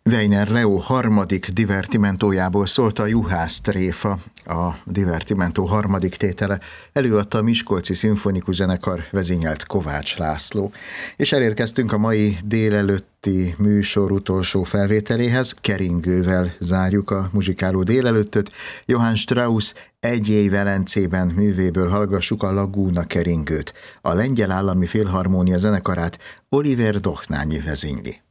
Weiner Leo harmadik divertimentójából szólt a Juhász tréfa, a divertimentó harmadik tétele. Előadta a Miskolci Szimfonikus Zenekar, vezényelt Kovács László. És elérkeztünk a mai délelőtti műsor utolsó felvételéhez. Keringővel zárjuk a muzsikáló délelőttöt. Johann Strauss Egy éj Velencében művéből hallgassuk a Lagúna keringőt. A Lengyel Állami Filharmónia zenekarát Oliver Dochnányi vezényli.